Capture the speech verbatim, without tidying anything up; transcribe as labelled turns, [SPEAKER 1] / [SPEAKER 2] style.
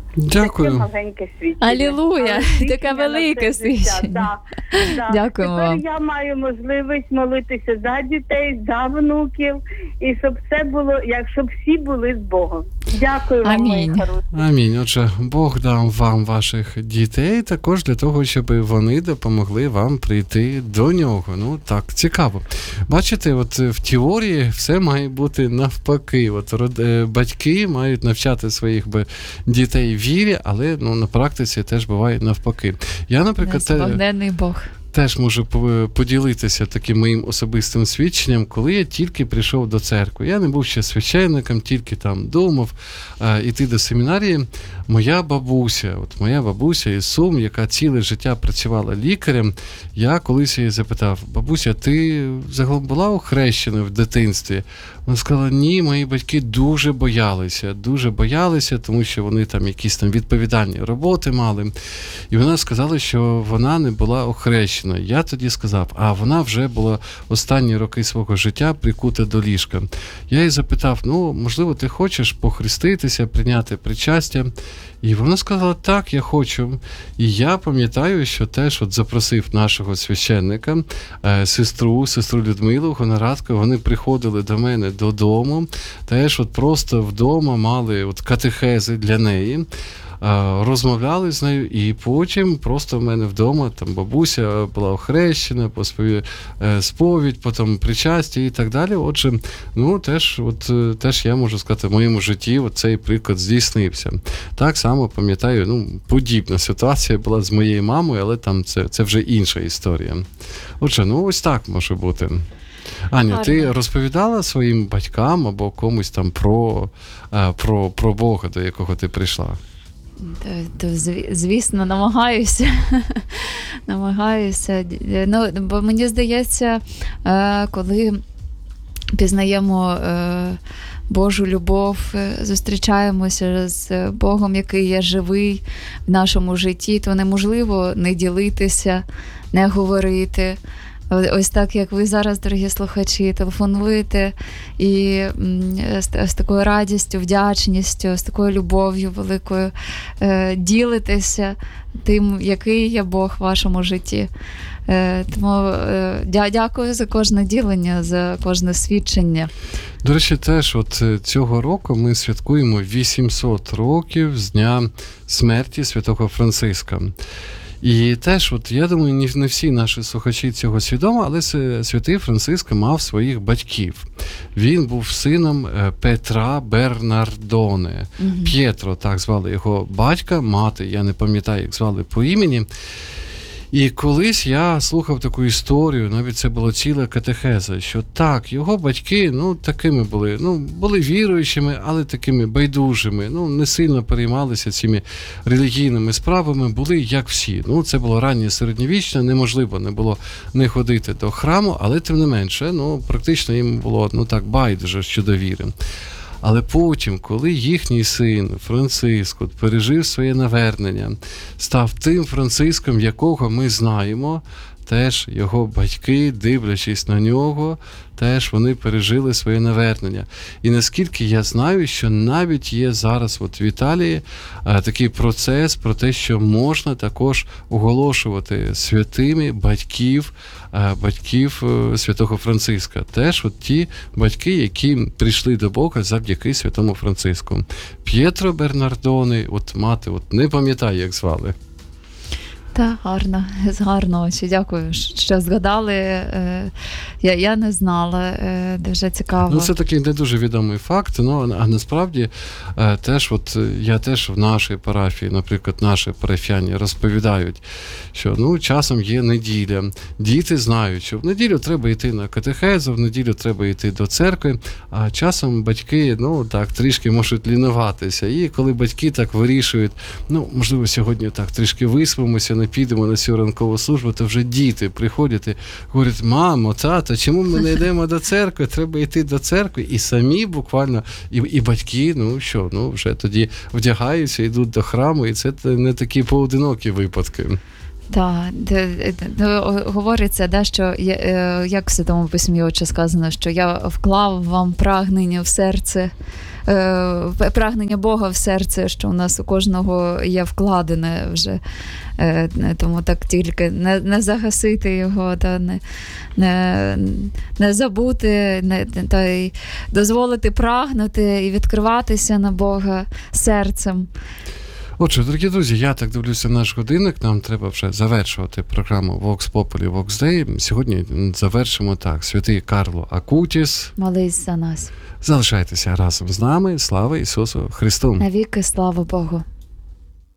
[SPEAKER 1] Дякую.
[SPEAKER 2] Таке маленьке свідчення.
[SPEAKER 3] Алілуя! Таке велике свідчення.
[SPEAKER 2] Да, да.
[SPEAKER 3] Дякуємо
[SPEAKER 2] Тепер
[SPEAKER 3] вам.
[SPEAKER 2] я маю можливість молитися за дітей, за внуків, і щоб все було, як щоб всі були з Богом. Дякую вам, мої
[SPEAKER 3] Амінь.
[SPEAKER 2] хороші.
[SPEAKER 1] Амінь. Отже, Бог дав вам ваших дітей також для того, щоб вони допомогли вам прийти до нього. Ну, так, цікаво. Бачите, от в теорії все має бути навпаки. От род- е, батьки мають навчати своїх би дітей вірі, але ну, на практиці теж буває навпаки. Я, наприклад, те-
[SPEAKER 3] Незбагненний Бог.
[SPEAKER 1] теж можу по- поділитися таким моїм особистим свідченням, коли я тільки прийшов до церкви. Я не був ще священником, тільки там думав е, іти до семінарії. Моя бабуся, от моя бабуся із Сум, яка ціле життя працювала лікарем, я колись її запитав: бабуся, ти загалом була охрещена в дитинстві? Вона сказала: ні, мої батьки дуже боялися, дуже боялися, тому що вони там якісь там відповідальні роботи мали. І вона сказала, що вона не була охрещена. Я тоді сказав: а вона вже була останні роки свого життя прикута до ліжка. Я її запитав: ну, можливо, ти хочеш похреститися, прийняти причастя? І вона сказала: так, я хочу. І я пам'ятаю, що теж от запросив нашого священника, е, сестру, сестру Людмилу Гонорадко. Вони приходили до мене додому, теж от просто вдома мали от катехези для неї. Розмовляли з нею, і потім просто в мене вдома там бабуся була охрещена, поспові... сповідь, потім причастя і так далі. Отже, ну теж, от, теж я можу сказати, в моєму житті от цей приклад здійснився. Так само пам'ятаю, ну, подібна ситуація була з моєю мамою, але там це, це вже інша історія. Отже, ну ось так може бути. Аня,
[SPEAKER 3] Гарно.
[SPEAKER 1] ти розповідала своїм батькам або комусь там про, про, про Бога, до якого ти прийшла?
[SPEAKER 3] То, то, звісно, намагаюся. намагаюся. Ну, бо мені здається, коли пізнаємо Божу любов, зустрічаємося з Богом, який є живий в нашому житті, то неможливо не ділитися, не говорити. Ось так, як ви зараз, дорогі слухачі, телефонуєте і з, з такою радістю, вдячністю, з такою любов'ю великою е, ділитеся тим, який є Бог в вашому житті. Е, тому е, дя, дякую за кожне ділення, за кожне свідчення.
[SPEAKER 1] До речі, теж от цього року ми святкуємо вісімсот років з дня смерті святого Франциска. І теж, от я думаю, не всі наші слухачі цього свідомо, але святий Франциск мав своїх батьків. Він був сином Петра Бернардоне. Угу. П'єтро, так звали його батька, мати, я не пам'ятаю, як звали по імені. І колись я слухав таку історію, навіть це була ціла катехеза, що так, його батьки, ну, такими були, ну, були віруючими, але такими байдужими, ну, не сильно переймалися цими релігійними справами, були як всі. Ну, це було раннє середньовічне, неможливо не було не ходити до храму, але тим не менше, ну, практично їм було, ну, так, байдуже щодо віри. Але потім, коли їхній син Франциск от пережив своє навернення, став тим Франциском, якого ми знаємо, теж його батьки, дивлячись на нього, теж вони пережили своє навернення. І наскільки я знаю, що навіть є зараз от в Італії а, такий процес про те, що можна також оголошувати святими батьків, а, батьків а, святого Франциска. Теж от ті батьки, які прийшли до Бога завдяки святому Франциску. П'єтро Бернардоне, от мати, от не пам'ятаю, як звали.
[SPEAKER 3] Так, гарно, гарно. Дякую, що згадали. Я, я не знала, дуже цікаво.
[SPEAKER 1] Ну, це такий не дуже відомий факт, ну, а насправді теж от я теж в нашій парафії, наприклад, наші парафіяни розповідають, що ну, часом є неділя. Діти знають, що в неділю треба йти на катехезу, в неділю треба йти до церкви, а часом батьки, ну, так, трішки можуть лінуватися. І коли батьки так вирішують, ну, можливо, сьогодні так трішки виспимося, не підемо на цю ранкову службу, то вже діти приходять і говорять: мамо, тато, чому ми не йдемо до церкви? Треба йти до церкви. І самі буквально, і, і батьки, ну що, ну вже тоді вдягаються, йдуть до храму, і це не такі поодинокі випадки.
[SPEAKER 3] Так, говориться, да, що є, е, як в Святому Письмі Отче сказано, що я вклав вам прагнення в серце, е, прагнення Бога в серце, що у нас у кожного є вкладене вже. Е, тому так тільки не, не загасити його, та не, не, не забути, не, та й дозволити прагнути і відкриватися на Бога серцем.
[SPEAKER 1] Отже, дорогі друзі, я так дивлюся наш годинник, нам треба вже завершувати програму Vox Populi, Vox Dei. Сьогодні завершимо так. Святий Карло Акутіс.
[SPEAKER 3] Молись за нас.
[SPEAKER 1] Залишайтеся разом з нами. Слава Ісусу Христу!
[SPEAKER 3] Навіки слава Богу.